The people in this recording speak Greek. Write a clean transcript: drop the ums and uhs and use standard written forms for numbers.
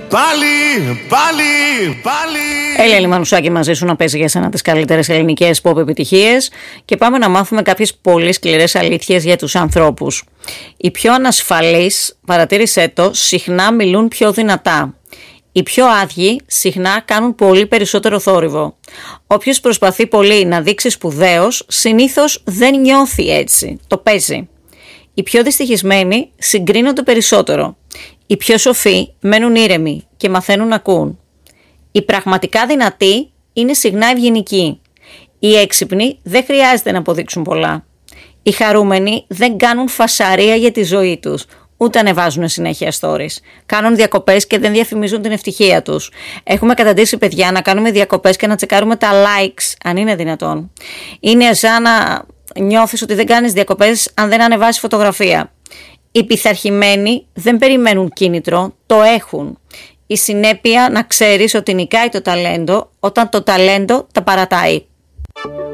Πάλι. Έλα Λιμανουσάκη μαζί σου να παίζει για σένα τις καλύτερες ελληνικές pop επιτυχίες και πάμε να μάθουμε κάποιες πολύ σκληρές αλήθειες για τους ανθρώπους. Οι πιο ανασφαλείς, παρατήρησέ το, συχνά μιλούν πιο δυνατά. Οι πιο άδειοι συχνά κάνουν πολύ περισσότερο θόρυβο. Όποιος προσπαθεί πολύ να δείξει σπουδαίος, συνήθως δεν νιώθει έτσι, το παίζει. Οι πιο δυστυχισμένοι συγκρίνονται περισσότερο. Οι πιο σοφοί μένουν ήρεμοι και μαθαίνουν να ακούν. Οι πραγματικά δυνατοί είναι συχνά ευγενικοί. Οι έξυπνοι δεν χρειάζεται να αποδείξουν πολλά. Οι χαρούμενοι δεν κάνουν φασαρία για τη ζωή τους, ούτε ανεβάζουν συνέχεια stories. Κάνουν διακοπές και δεν διαφημίζουν την ευτυχία τους. Έχουμε καταντήσει παιδιά να κάνουμε διακοπές και να τσεκάρουμε τα likes, αν είναι δυνατόν. Είναι σαν να νιώθεις ότι δεν κάνεις διακοπές αν δεν ανεβάσεις φωτογραφία. Οι πειθαρχημένοι δεν περιμένουν κίνητρο, το έχουν. Η συνέπεια να ξέρεις ότι νικάει το ταλέντο όταν το ταλέντο τα παρατάει.